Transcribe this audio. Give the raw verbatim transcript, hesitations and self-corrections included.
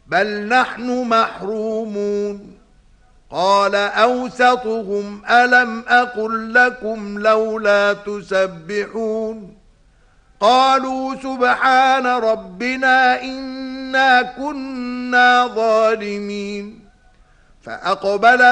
بل نحن محرومون. قال أوسطهم ألم أقل لكم لولا تسبحون؟ قالوا سبحان ربنا إنا كنا ظالمين. فأقبل